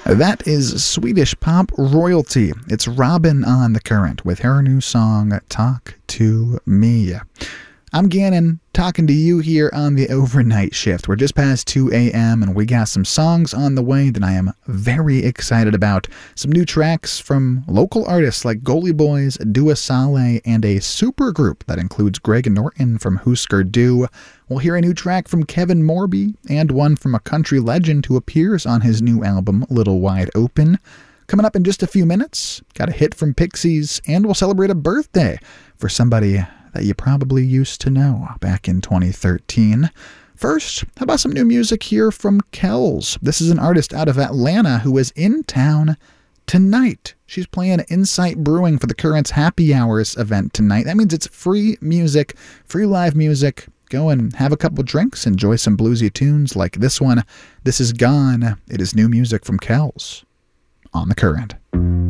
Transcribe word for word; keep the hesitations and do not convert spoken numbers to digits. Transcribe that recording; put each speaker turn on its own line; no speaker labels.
That is Swedish pop royalty. It's Robin on The Current with her new song, Talk to Me. I'm Gannon, talking to you here on the overnight shift. We're just past two a.m. and we got some songs on the way that I am very excited about. Some new tracks from local artists like Goalie Boys, Dua Saleh, and a super group that includes Greg Norton from Husker Du. We'll hear a new track from Kevin Morby and one from a country legend who appears on his new album, Little Wide Open. Coming up in just a few minutes, got a hit from Pixies, and we'll celebrate a birthday for somebody that you probably used to know back in twenty thirteen. First, how about some new music here from Kells? This is an artist out of Atlanta who is in town tonight. She's playing Insight Brewing for the Current's Happy Hours event tonight. That means it's free music, free live music. Go and have a couple drinks, enjoy some bluesy tunes like this one. This is Gone. It is new music from Kells on The Current.